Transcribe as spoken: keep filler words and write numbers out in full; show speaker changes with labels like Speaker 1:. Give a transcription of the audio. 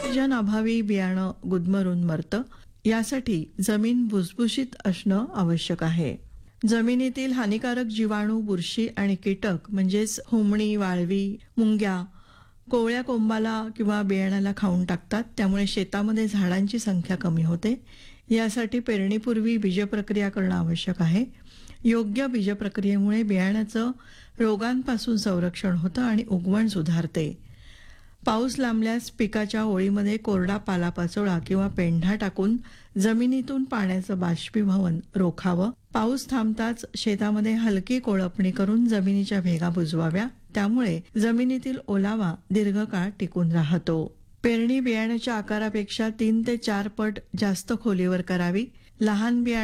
Speaker 1: Oxygen अभावी बियाणं गुदमरून मरतं. यासाठी जमीन भुसभुशीत असणं आवश्यक आहे. जमिनीतील हानिकारक जीवाणू, बुरशी आणि कीटक म्हणजेच हुमणी, वाळवी, मुंग्या कोवळ्या कोंबाला किंवा बियाण्याला खाऊन टाकतात. त्यामुळे शेतामध्ये झाडांची संख्या कमी होते. यासाठी पेरणीपूर्वी बीजप्रक्रिया करणं आवश्यक आहे. योग्य बीजप्रक्रियेमुळे बियाण्याचं रोगांपासून संरक्षण होतं आणि उगवण सुधारते. पाऊस लांबल्यास पिकाच्या ओळीमध्ये कोरडा पालापाचोळा किंवा पेंढा टाकून जमिनीतून पाण्याचं बाष्पीभवन रोखावं. पाऊस थांबताच शेतामध्ये हलकी कोळपणी करून जमिनीच्या भेगा बुजवाव्या. त्यामुळे जमिनीतील ओलावा दीर्घकाळ टिकून राहतो. पेरणी बियाण्याच्या आकारापेक्षा तीन ते चार पट जास्त खोलीवर करावी. लहान बियाणं